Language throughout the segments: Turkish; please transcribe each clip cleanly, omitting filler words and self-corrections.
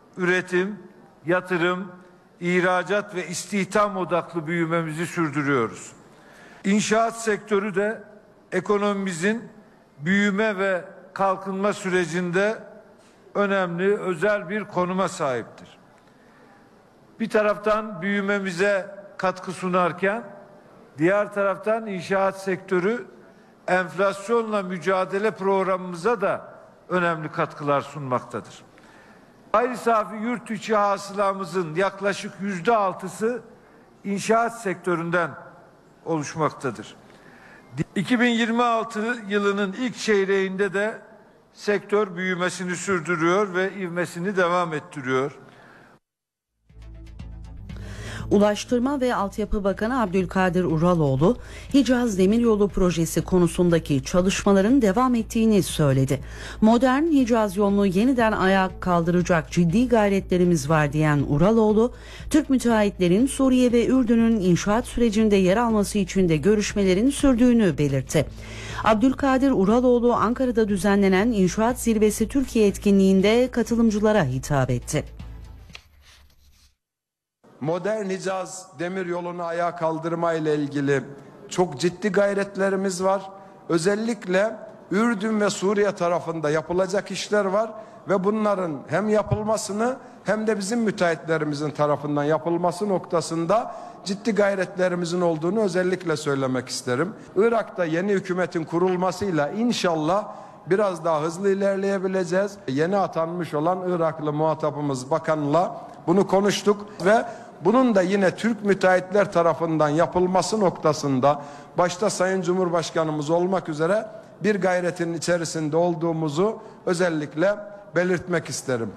üretim, yatırım, ihracat ve istihdam odaklı büyümemizi sürdürüyoruz. İnşaat sektörü de ekonomimizin büyüme ve kalkınma sürecinde önemli, özel bir konuma sahiptir. Bir taraftan büyümemize katkı sunarken, diğer taraftan inşaat sektörü enflasyonla mücadele programımıza da önemli katkılar sunmaktadır. Gayri safi yurt içi hasılamızın yaklaşık %6'sı inşaat sektöründen oluşmaktadır. 2026 yılının ilk çeyreğinde de sektör büyümesini sürdürüyor ve ivmesini devam ettiriyor. Ulaştırma ve Altyapı Bakanı Abdülkadir Uraloğlu, Hicaz Demiryolu projesi konusundaki çalışmaların devam ettiğini söyledi. Modern Hicaz yolunu yeniden ayağa kaldıracak ciddi gayretlerimiz var diyen Uraloğlu, Türk müteahhitlerin Suriye ve Ürdün'ün inşaat sürecinde yer alması için de görüşmelerin sürdüğünü belirtti. Abdülkadir Uraloğlu, Ankara'da düzenlenen İnşaat Zirvesi Türkiye etkinliğinde katılımcılara hitap etti. Modern Hicaz demiryolunu ayağa kaldırma ile ilgili çok ciddi gayretlerimiz var. Özellikle Ürdün ve Suriye tarafında yapılacak işler var ve bunların hem yapılmasını hem de bizim müteahhitlerimizin tarafından yapılması noktasında ciddi gayretlerimizin olduğunu özellikle söylemek isterim. Irak'ta yeni hükümetin kurulmasıyla inşallah biraz daha hızlı ilerleyebileceğiz. Yeni atanmış olan Iraklı muhatabımız bakanla bunu konuştuk ve bunun da yine Türk müteahhitler tarafından yapılması noktasında başta Sayın Cumhurbaşkanımız olmak üzere bir gayretin içerisinde olduğumuzu özellikle belirtmek isterim.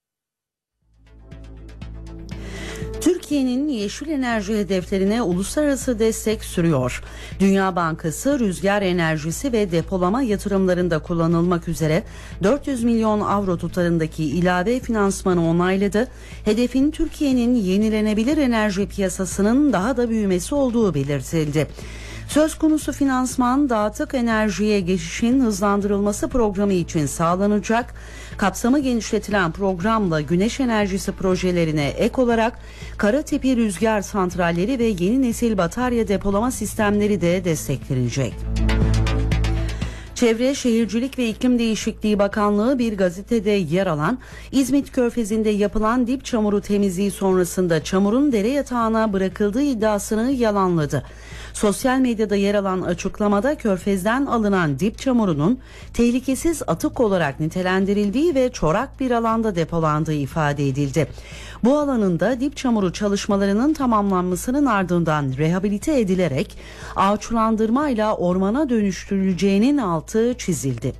Türkiye'nin yeşil enerji hedeflerine uluslararası destek sürüyor. Dünya Bankası rüzgar enerjisi ve depolama yatırımlarında kullanılmak üzere 400 milyon avro tutarındaki ilave finansmanı onayladı. Hedefin Türkiye'nin yenilenebilir enerji piyasasının daha da büyümesi olduğu belirtildi. Söz konusu finansman dağıtık enerjiye geçişin hızlandırılması programı için sağlanacak. Kapsamı genişletilen programla güneş enerjisi projelerine ek olarak kara tipi rüzgar santralleri ve yeni nesil batarya depolama sistemleri de desteklenecek. Çevre, Şehircilik ve İklim Değişikliği Bakanlığı bir gazetede yer alan İzmit Körfezi'nde yapılan dip çamuru temizliği sonrasında çamurun dere yatağına bırakıldığı iddiasını yalanladı. Sosyal medyada yer alan açıklamada Körfez'den alınan dip çamurunun tehlikesiz atık olarak nitelendirildiği ve çorak bir alanda depolandığı ifade edildi. Bu alanın da dip çamuru çalışmalarının tamamlanmasının ardından rehabilite edilerek ağaçlandırmayla ormana dönüştürüleceğinin altı çizildi.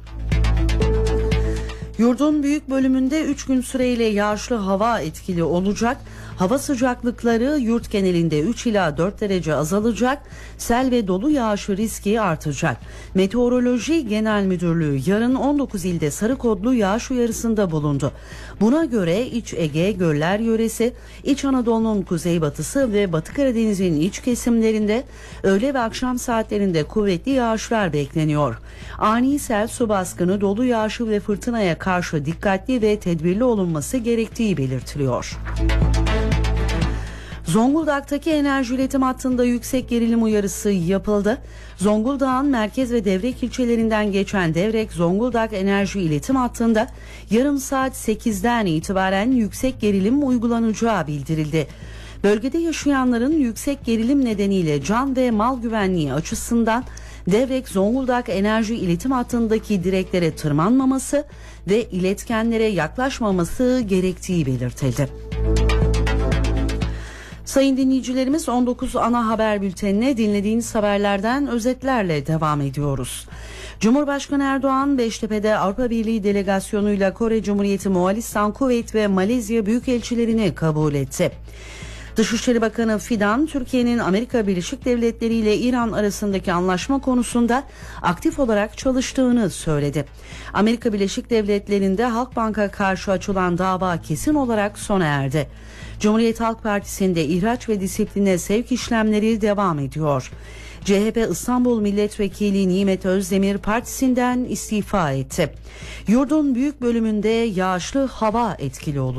Yurdun büyük bölümünde 3 gün süreyle yağışlı hava etkili olacak. Hava sıcaklıkları yurt genelinde 3 ila 4 derece azalacak. Sel ve dolu yağışı riski artacak. Meteoroloji Genel Müdürlüğü yarın 19 ilde sarı kodlu yağış uyarısında bulundu. Buna göre İç Ege, Göller Yöresi, İç Anadolu'nun kuzeybatısı ve Batı Karadeniz'in iç kesimlerinde öğle ve akşam saatlerinde kuvvetli yağışlar bekleniyor. Ani sel, su baskını, dolu yağışı ve fırtınaya karşı dikkatli ve tedbirli olunması gerektiği belirtiliyor. Zonguldak'taki enerji iletim hattında yüksek gerilim uyarısı yapıldı. Zonguldak'ın merkez ve Devrek ilçelerinden geçen Devrek Zonguldak enerji iletim hattında yarım saat 8'den itibaren yüksek gerilim uygulanacağı bildirildi. Bölgede yaşayanların yüksek gerilim nedeniyle can ve mal güvenliği açısından Devrek Zonguldak enerji iletim hattındaki direklere tırmanmaması ve iletkenlere yaklaşmaması gerektiği belirtildi. Sayın dinleyicilerimiz, 19 ana haber bültenine dinlediğiniz haberlerden özetlerle devam ediyoruz. Cumhurbaşkanı Erdoğan, Beştepe'de Avrupa Birliği delegasyonuyla Kore Cumhuriyeti, Moğolistan, Kuveyt ve Malezya büyükelçilerini kabul etti. Dışişleri Bakanı Fidan, Türkiye'nin Amerika Birleşik Devletleri ile İran arasındaki anlaşma konusunda aktif olarak çalıştığını söyledi. Amerika Birleşik Devletleri'nde Halkbank'a karşı açılan dava kesin olarak sona erdi. Cumhuriyet Halk Partisi'nde ihraç ve disipline sevk işlemleri devam ediyor. CHP İstanbul Milletvekili Nimet Özdemir partisinden istifa etti. Yurdun büyük bölümünde yağışlı hava etkili olacak.